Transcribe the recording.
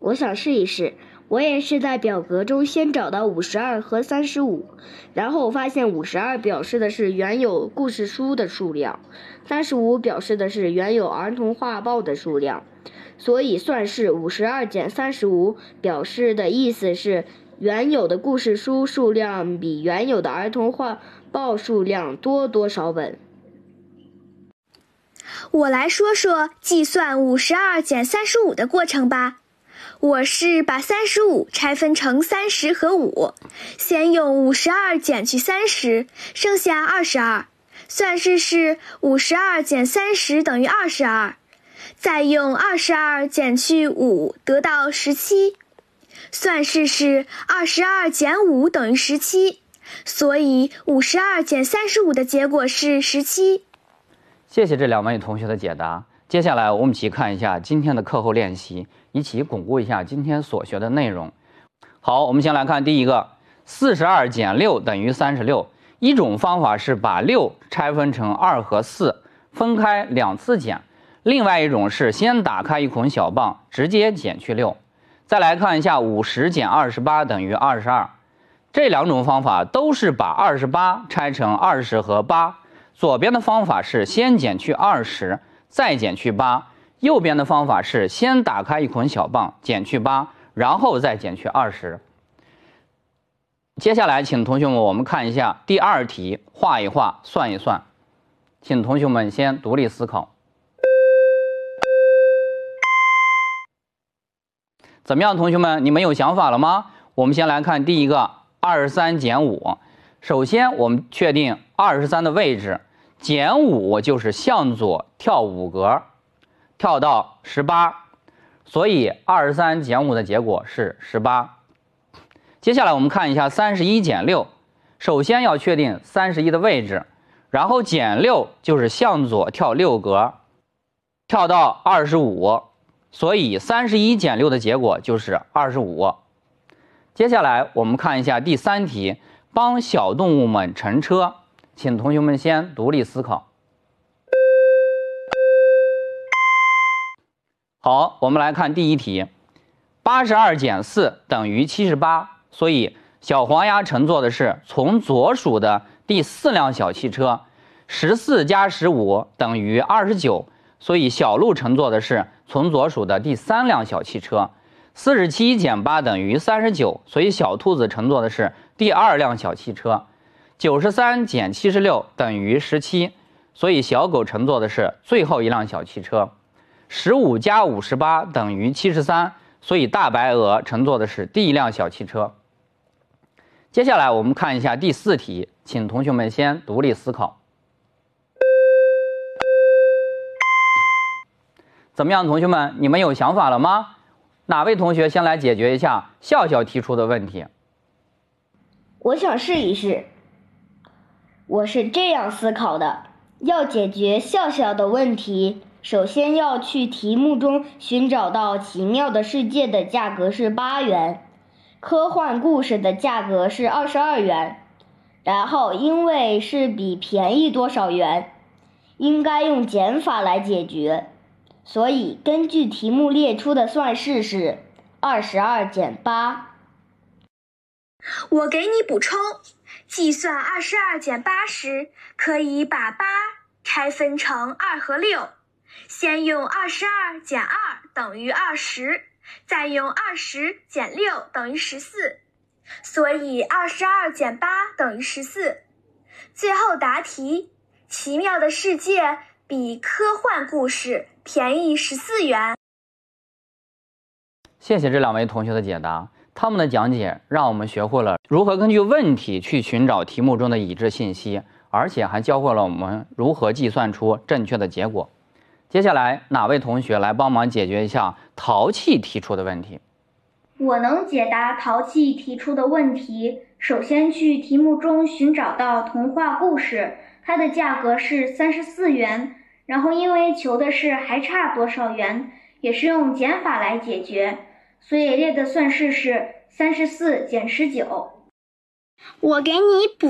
我想试一试。我也是在表格中先找到52和35，然后发现52表示的是原有故事书的数量，35表示的是原有儿童画报的数量。所以算式52减35表示的意思是原有的故事书数量比原有的儿童画报数量多多少本。 我来说说计算52减35的过程吧。我是把35拆分成30和5，先用52减去30，剩下22。算式是52减30等于22，再用22减去5得到17。算式是22减5等于17，所以52减35的结果是17。 谢谢这2位同学的解答。接下来我们一起看一下今天的课后练习，一起巩固一下今天所学的内容。好，我们先来看第一个，42减6等于36。一种方法是把6拆分成2和4，分开2次减；另外一种是先打开一捆小棒，直接减去6。再来看一下50减28等于22。这2种方法都是把28拆成20和8。左边的方法是先减去20，再减去8；右边的方法是先打开一捆小棒，减去8，然后再减去20。接下来，请同学们我们看一下第2题，画一画，算一算。请同学们先独立思考。怎么样，同学们，你们有想法了吗？我们先来看第一个23减5。首先，我们确定23的位置，减5就是向左跳5格，跳到18，所以23减5的结果是18。接下来我们看一下31减6，首先要确定31的位置，然后减6就是向左跳6格，跳到25，所以31减6的结果就是25。接下来我们看一下第3题，帮小动物们乘车，请同学们先独立思考。好，我们来看第1题，82减4等于78，所以小黄鸭乘坐的是从左数的第4辆小汽车，14加15等于29，所以小鹿乘坐的是从左数的第3辆小汽车，47减8等于39，所以小兔子乘坐的是第2辆小汽车，93减76等于17，所以小狗乘坐的是最后一辆小汽车，15加58等于73，所以大白鹅乘坐的是第1辆小汽车。接下来我们看一下第4题，请同学们先独立思考。怎么样，同学们，你们有想法了吗？哪位同学先来解决一下笑笑提出的问题？ 我想试一试。我是这样思考的，要解决笑笑的问题，首先要去题目中寻找到奇妙的世界的价格是8元，科幻故事的价格是22元，然后因为是比便宜多少元，应该用减法来解决，所以根据题目列出的算式是22减8。 我给你补充，计算22减8时，可以把8拆分成2和6，先用22减2等于20，再用20减6等于14，所以22减8等于14。最后答题，奇妙的世界比科幻故事便宜14元。 谢谢这2位同学的解答，他们的讲解让我们学会了如何根据问题去寻找题目中的已知信息，而且还教会了我们如何计算出正确的结果。接下来哪位同学来帮忙解决一下淘气提出的问题？ 我能解答淘气提出的问题。首先去题目中寻找到童话故事，它的价格是34元，然后因为求的是还差多少元，也是用减法来解决，所以列的算式是34减19。 我给你补